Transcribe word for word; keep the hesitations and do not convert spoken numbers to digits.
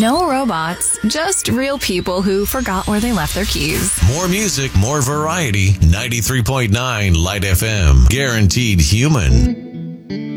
No robots, just real people who forgot where they left their keys. More music, more variety. ninety-three point nine Light F M. Guaranteed human.